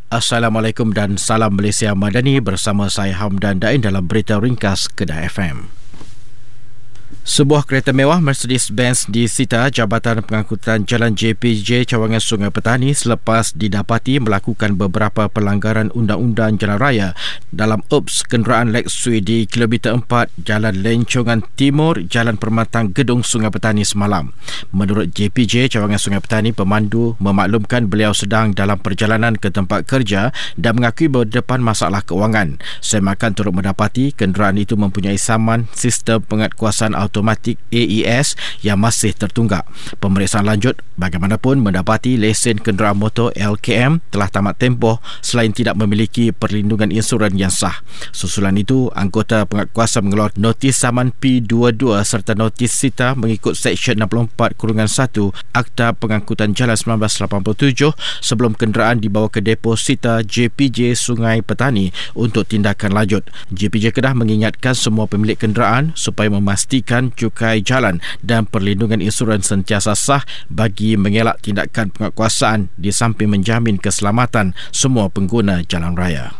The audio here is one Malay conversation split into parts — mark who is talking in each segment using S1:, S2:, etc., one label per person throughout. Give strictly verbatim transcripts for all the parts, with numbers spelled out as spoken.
S1: Assalamualaikum dan salam Malaysia Madani, bersama saya Hamdan Dain dalam berita ringkas Kedah F M. Sebuah kereta mewah Mercedes-Benz disita Jabatan Pengangkutan Jalan J P J Cawangan Sungai Petani selepas didapati melakukan beberapa pelanggaran undang-undang jalan raya dalam ups kenderaan Lexus di kilometer empat Jalan Lencongan Timur, Jalan Permatang Gedung Sungai Petani semalam. Menurut J P J Cawangan Sungai Petani, pemandu memaklumkan beliau sedang dalam perjalanan ke tempat kerja dan mengakui berdepan masalah keuangan. Semakan turut mendapati kenderaan itu mempunyai saman sistem penguatkuasaan automatik automatik A E S yang masih tertunggak. Pemeriksaan lanjut bagaimanapun mendapati lesen kenderaan motor L K M telah tamat tempoh selain tidak memiliki perlindungan insurans yang sah. Susulan itu, anggota penguatkuasa mengeluar notis saman P dua puluh dua serta notis sita mengikut Seksyen enam puluh empat satu Akta Pengangkutan Jalan seribu sembilan ratus lapan puluh tujuh sebelum kenderaan dibawa ke depo sita J P J Sungai Petani untuk tindakan lanjut. J P J Kedah mengingatkan semua pemilik kenderaan supaya memastikan cukai jalan dan perlindungan insurans sentiasa sah bagi mengelak tindakan penguatkuasaan di samping menjamin keselamatan semua pengguna jalan raya.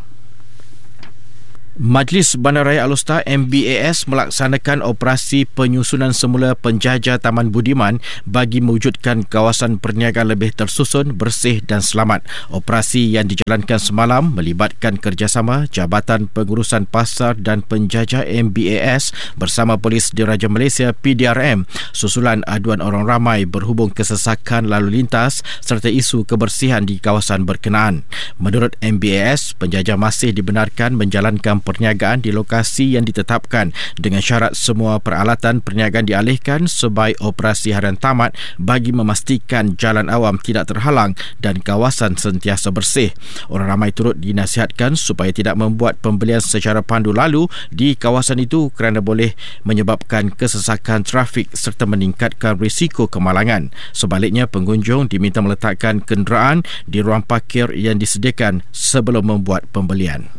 S1: Majlis Bandaraya Alustar M B A S melaksanakan operasi penyusunan semula penjajah Taman Budiman bagi mewujudkan kawasan perniagaan lebih tersusun, bersih dan selamat. Operasi yang dijalankan semalam melibatkan kerjasama Jabatan Pengurusan Pasar dan Penjajah M B A S bersama Polis Diraja Malaysia P D R M susulan aduan orang ramai berhubung kesesakan lalu lintas serta isu kebersihan di kawasan berkenaan. Menurut M B A S, penjajah masih dibenarkan menjalankan perniagaan di lokasi yang ditetapkan dengan syarat semua peralatan perniagaan dialihkan sebaik operasi harian tamat bagi memastikan jalan awam tidak terhalang dan kawasan sentiasa bersih. Orang ramai turut dinasihatkan supaya tidak membuat pembelian secara pandu lalu di kawasan itu kerana boleh menyebabkan kesesakan trafik serta meningkatkan risiko kemalangan. Sebaliknya, pengunjung diminta meletakkan kenderaan di ruang parkir yang disediakan sebelum membuat pembelian.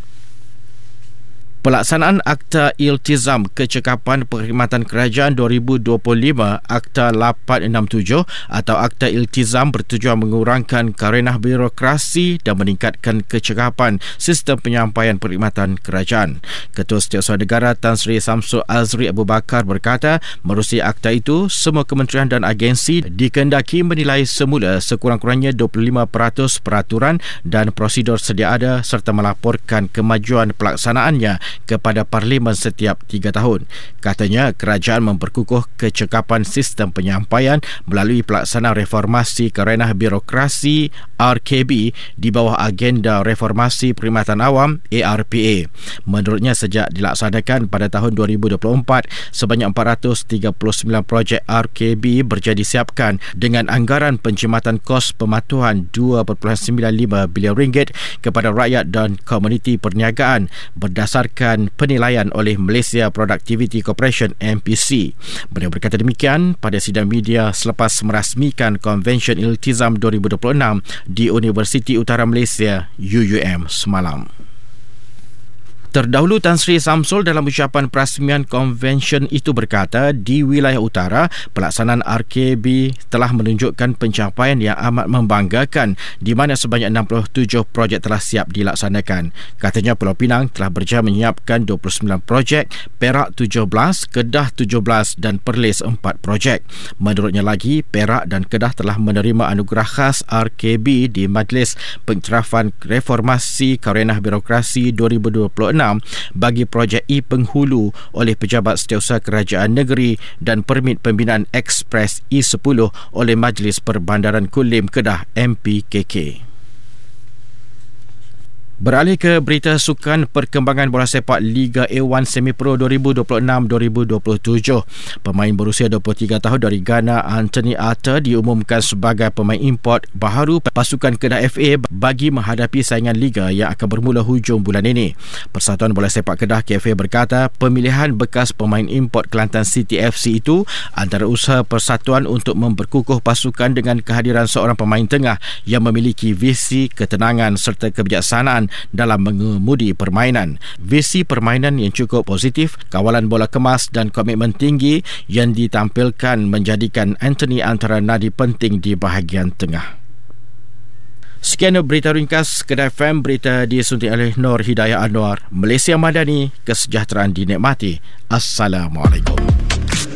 S1: Pelaksanaan Akta Iltizam Kecekapan Perkhidmatan Kerajaan dua ribu dua puluh lima Akta lapan enam tujuh atau Akta Iltizam bertujuan mengurangkan karenah birokrasi dan meningkatkan kecekapan sistem penyampaian perkhidmatan kerajaan. Ketua Setiausaha Negara Tan Sri Samsul Azri Abu Bakar berkata, menerusi akta itu, semua kementerian dan agensi dikehendaki menilai semula sekurang-kurangnya dua puluh lima peratus peraturan dan prosedur sedia ada serta melaporkan kemajuan pelaksanaannya kepada Parlimen setiap tiga tahun. Katanya, kerajaan memperkukuh kecekapan sistem penyampaian melalui pelaksanaan reformasi karenah birokrasi R K B di bawah agenda reformasi perkhidmatan awam A R P A. Menurutnya, sejak dilaksanakan pada tahun dua ribu dua puluh empat, sebanyak empat ratus tiga puluh sembilan projek R K B berjadi siapkan dengan anggaran penjimatan kos pematuhan dua perpuluhan sembilan lima bilion ringgit kepada rakyat dan komuniti perniagaan berdasarkan penilaian oleh Malaysia Productivity Corporation M P C. Beliau berkata demikian pada sidang media selepas merasmikan Konvensyen Iltizam dua ribu dua puluh enam di Universiti Utara Malaysia U U M semalam. Terdahulu, Tan Sri Samsul dalam ucapan perasmian konvensyen itu berkata, di wilayah utara, pelaksanaan R K B telah menunjukkan pencapaian yang amat membanggakan di mana sebanyak enam puluh tujuh projek telah siap dilaksanakan. Katanya Pulau Pinang telah berjaya menyiapkan dua puluh sembilan projek, Perak tujuh belas, Kedah tujuh belas dan Perlis empat projek. Menurutnya lagi, Perak dan Kedah telah menerima anugerah khas R K B di Majlis Pengiktirafan Reformasi Karenah Birokrasi dua ribu dua puluh enam bagi projek e-penghulu oleh Pejabat Setiausaha Kerajaan Negeri dan permit pembinaan Ekspres E sepuluh oleh Majlis Perbandaran Kulim Kedah M P K K. Beralih ke berita sukan, perkembangan bola sepak Liga A satu Semi Pro dua ribu dua puluh enam dua ribu dua puluh tujuh. Pemain berusia dua puluh tiga tahun dari Ghana, Anthony Arthur, diumumkan sebagai pemain import baharu pasukan Kedah F A bagi menghadapi saingan Liga yang akan bermula hujung bulan ini. Persatuan Bola Sepak Kedah K F A berkata, pemilihan bekas pemain import Kelantan City F C itu antara usaha persatuan untuk memperkukuh pasukan dengan kehadiran seorang pemain tengah yang memiliki visi ketenangan serta kebijaksanaan dalam mengemudi permainan. Visi permainan yang cukup positif, kawalan bola kemas dan komitmen tinggi yang ditampilkan menjadikan Anthony antara nadi penting di bahagian tengah. Sekian berita ringkas Kedah F M, berita disuntik oleh Nur Hidayah Anwar. Malaysia Madani, kesejahteraan dinikmati. Assalamualaikum.